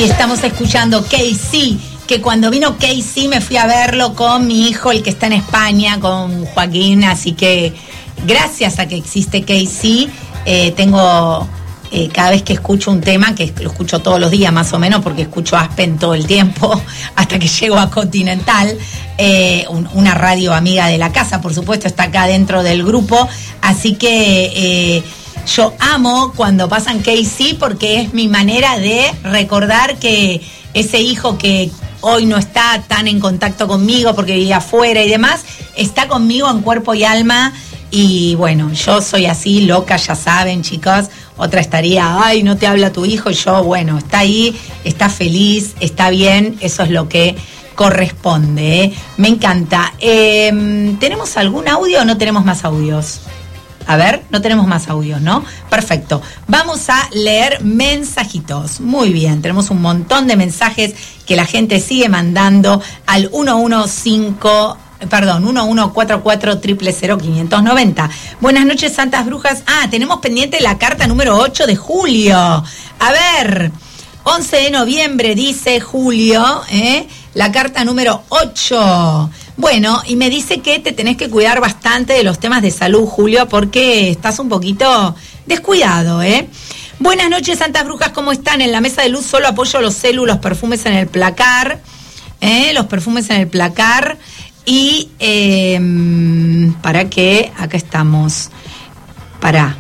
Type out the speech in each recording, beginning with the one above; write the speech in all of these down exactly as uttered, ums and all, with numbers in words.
Y estamos escuchando K C, que cuando vino K C me fui a verlo con mi hijo, el que está en España, con Joaquín, así que gracias a que existe K C, eh, tengo... Eh, cada vez que escucho un tema, que lo escucho todos los días más o menos, porque escucho Aspen todo el tiempo, hasta que llego a Continental, eh, un, una radio amiga de la casa, por supuesto, está acá dentro del grupo, así que eh, yo amo cuando pasan K C, porque es mi manera de recordar que ese hijo que hoy no está tan en contacto conmigo, porque vivía afuera y demás, está conmigo en cuerpo y alma. Y bueno, yo soy así, loca, ya saben, chicos. Otra estaría, ay, no te habla tu hijo. Y yo, bueno, está ahí, está feliz, está bien. Eso es lo que corresponde, ¿eh? Me encanta. Eh, ¿Tenemos algún audio o no tenemos más audios? A ver, no tenemos más audios, ¿no? Perfecto. Vamos a leer mensajitos. Muy bien, tenemos un montón de mensajes que la gente sigue mandando al uno uno cinco... Perdón, uno uno cuatro cuatro cero cero cero quinientos noventa. Buenas noches, Santas Brujas. Ah, tenemos pendiente la carta número ocho de Julio. A ver, once de noviembre dice Julio, ¿eh? La carta número ocho. Bueno, y me dice que te tenés que cuidar bastante de los temas de salud, Julio, porque estás un poquito descuidado, ¿eh? Buenas noches, Santas Brujas, ¿cómo están? En la mesa de luz solo apoyo los celu, los perfumes en el placar, ¿eh? Los perfumes en el placar. Y eh, para qué, acá estamos. Para.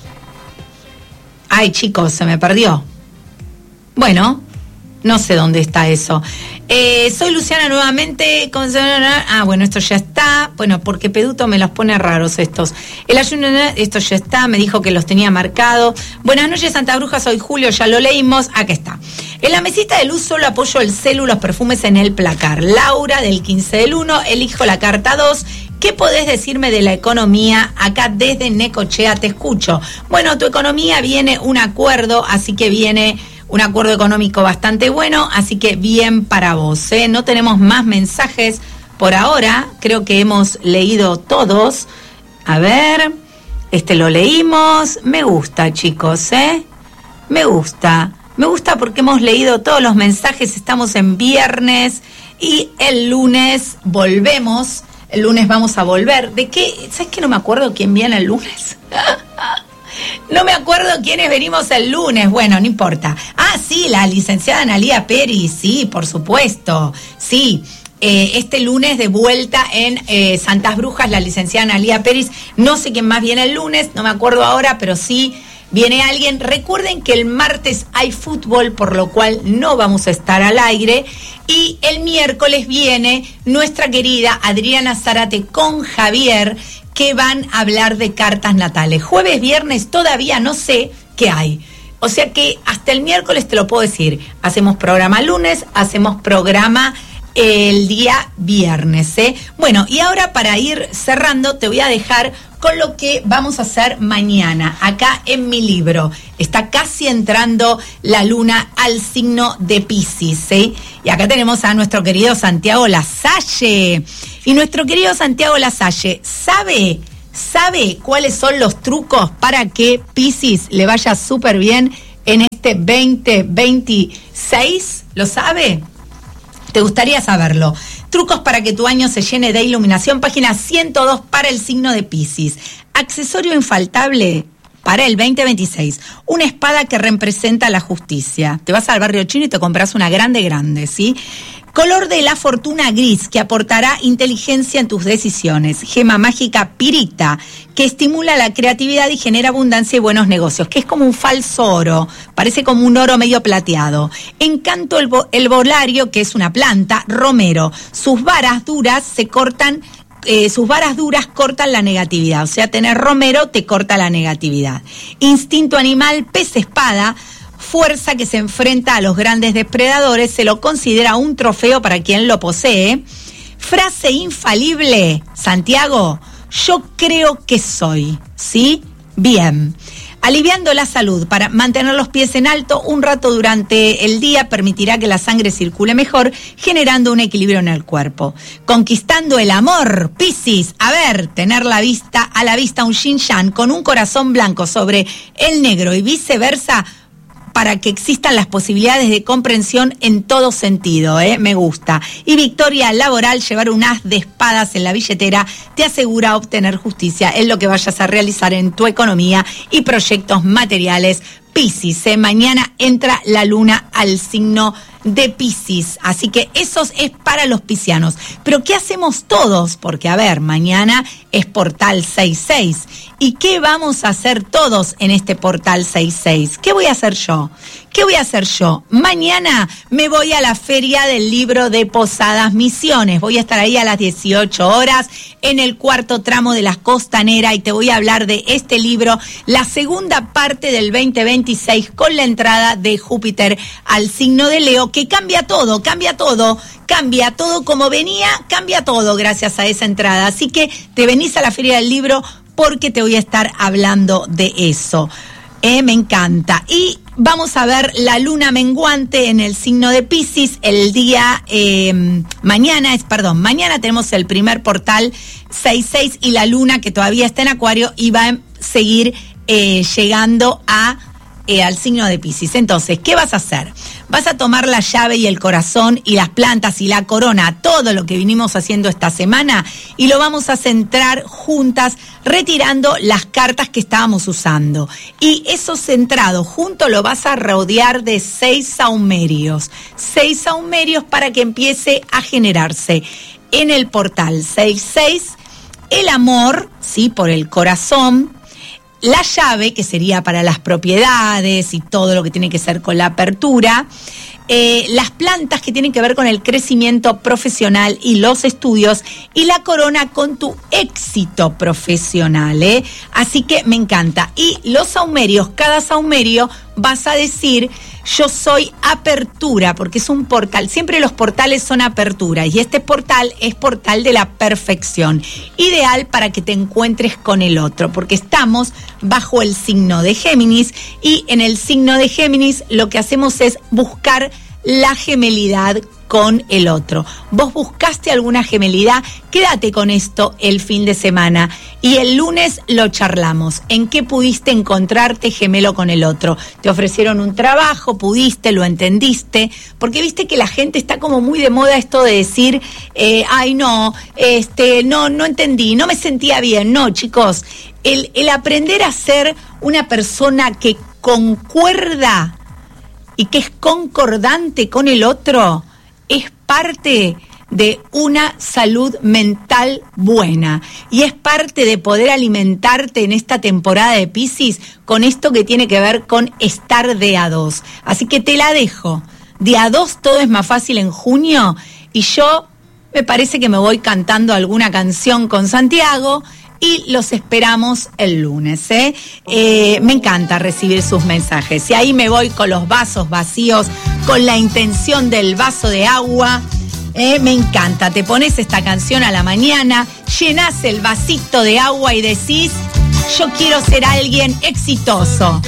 Ay, chicos, se me perdió. Bueno, no sé dónde está eso. Eh, soy Luciana nuevamente. Con... Ah, bueno, esto ya está. Bueno, porque Peduto me los pone raros estos. El ayuno, esto ya está. Me dijo que los tenía marcado. Buenas noches, Santa Bruja. Soy Julio. Ya lo leímos. Acá está. En la mesita de luz solo apoyo el celu, los perfumes en el placar. Laura, del quince del uno. Elijo la carta dos. ¿Qué podés decirme de la economía? Acá desde Necochea te escucho. Bueno, tu economía viene un acuerdo, así que viene... un acuerdo económico bastante bueno, así que bien para vos, ¿eh? No tenemos más mensajes por ahora, creo que hemos leído todos. A ver, este lo leímos. Me gusta, chicos, ¿eh? Me gusta. Me gusta porque hemos leído todos los mensajes, estamos en viernes y el lunes volvemos. El lunes vamos a volver. ¿De qué? ¿Sabes que no me acuerdo quién viene el lunes? No me acuerdo quiénes venimos el lunes. Bueno, no importa. Ah, sí, la licenciada Analía Peri, sí, por supuesto. Sí, eh, este lunes de vuelta en eh, Santas Brujas, la licenciada Analía Pérez. No sé quién más viene el lunes, no me acuerdo ahora, pero sí viene alguien. Recuerden que el martes hay fútbol, por lo cual no vamos a estar al aire. Y el miércoles viene nuestra querida Adriana Zárate con Javier, que van a hablar de cartas natales. Jueves, viernes, todavía no sé qué hay. O sea que hasta el miércoles te lo puedo decir. Hacemos programa lunes, hacemos programa el día viernes, ¿eh? Bueno, y ahora para ir cerrando te voy a dejar con lo que vamos a hacer mañana, acá en mi libro. Está casi entrando la luna al signo de Piscis, ¿sí? Y acá tenemos a nuestro querido Santiago Lasalle. Y nuestro querido Santiago Lasalle, ¿sabe, sabe cuáles son los trucos para que Piscis le vaya súper bien en este veinte veintiséis? ¿Lo sabe? ¿Te gustaría saberlo? Trucos para que tu año se llene de iluminación, página ciento dos para el signo de Piscis. Accesorio infaltable para el veinte veintiséis, una espada que representa la justicia. Te vas al barrio chino y te compras una grande, grande, ¿sí? Color de la fortuna gris, que aportará inteligencia en tus decisiones. Gema mágica pirita, que estimula la creatividad y genera abundancia y buenos negocios, que es como un falso oro, parece como un oro medio plateado. Encanto el, vo- el volario, que es una planta, romero. Sus varas duras se cortan, eh, sus varas duras cortan la negatividad, o sea, tener romero te corta la negatividad. Instinto animal, pez espada, fuerza que se enfrenta a los grandes depredadores, se lo considera un trofeo para quien lo posee. Frase infalible, Santiago, yo creo que soy, ¿sí? Bien. Aliviando la salud, para mantener los pies en alto un rato durante el día permitirá que la sangre circule mejor, generando un equilibrio en el cuerpo. Conquistando el amor, Piscis, a ver, tener la vista a la vista un yin yang con un corazón blanco sobre el negro y viceversa, para que existan las posibilidades de comprensión en todo sentido, ¿eh? Me gusta. Y victoria laboral, llevar un as de espadas en la billetera te asegura obtener justicia en lo que vayas a realizar en tu economía y proyectos materiales. Piscis, ¿eh? Mañana entra la luna al signo de Piscis, así que eso es para los piscianos. Pero ¿qué hacemos todos? Porque, a ver, mañana es Portal seis seis. ¿Y qué vamos a hacer todos en este Portal seis seis? ¿Qué voy a hacer yo? ¿Qué voy a hacer yo? Mañana me voy a la Feria del Libro de Posadas Misiones. Voy a estar ahí a las dieciocho horas en el cuarto tramo de la Costanera y te voy a hablar de este libro, la segunda parte del veinte veintiséis, con la entrada de Júpiter al signo de Leo, que cambia todo, cambia todo, cambia todo como venía, cambia todo gracias a esa entrada. Así que te venís a la Feria del Libro porque te voy a estar hablando de eso. Eh, me encanta. Y vamos a ver la luna menguante en el signo de Piscis el día eh, mañana, es perdón, mañana tenemos el primer portal seis seis y la luna que todavía está en Acuario y va a seguir eh, llegando a Eh, al signo de Piscis. Entonces, ¿qué vas a hacer? Vas a tomar la llave y el corazón y las plantas y la corona, todo lo que vinimos haciendo esta semana, y lo vamos a centrar juntas, retirando las cartas que estábamos usando. Y eso centrado junto lo vas a rodear de seis saumerios. Seis saumerios para que empiece a generarse en el portal seis seis el amor, ¿sí? Por el corazón. La llave, que sería para las propiedades y todo lo que tiene que ver con la apertura. Eh, las plantas, que tienen que ver con el crecimiento profesional y los estudios. Y la corona con tu éxito profesional, ¿eh? Así que me encanta. Y los saumerios, cada saumerio vas a decir: yo soy apertura, porque es un portal. Siempre los portales son apertura y este portal es portal de la perfección. Ideal para que te encuentres con el otro, porque estamos bajo el signo de Géminis y en el signo de Géminis lo que hacemos es buscar la gemelidad con el otro. Vos buscaste alguna gemelidad, quédate con esto el fin de semana y el lunes lo charlamos. ¿En qué pudiste encontrarte gemelo con el otro? ¿Te ofrecieron un trabajo? ¿Pudiste? ¿Lo entendiste? Porque viste que la gente está como muy de moda esto de decir, eh, ay no, este, no, no entendí, no me sentía bien. No, chicos, el, el aprender a ser una persona que concuerda y que es concordante con el otro es parte de una salud mental buena y es parte de poder alimentarte en esta temporada de Piscis con esto que tiene que ver con estar de a dos. Así que te la dejo. De a dos todo es más fácil en junio y yo me parece que me voy cantando alguna canción con Santiago y los esperamos el lunes, ¿eh? Eh, me encanta recibir sus mensajes y ahí me voy con los vasos vacíos, con la intención del vaso de agua. Eh, me encanta, te pones esta canción a la mañana, llenás el vasito de agua y decís: yo quiero ser alguien exitoso.